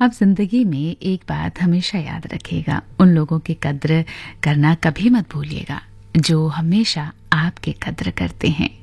अब जिंदगी में एक बात हमेशा याद रखिएगा, उन लोगों की कद्र करना कभी मत भूलिएगा जो हमेशा आपकी कद्र करते हैं।